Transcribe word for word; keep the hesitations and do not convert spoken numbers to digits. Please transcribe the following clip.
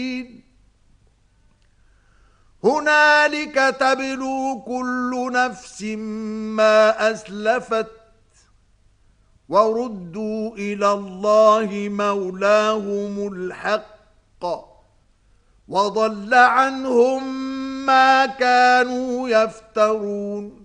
هنالك تبلو كل نفس ما أسلفت وردوا إلى الله مولاهم الحق وضل عنهم ما كانوا يفترون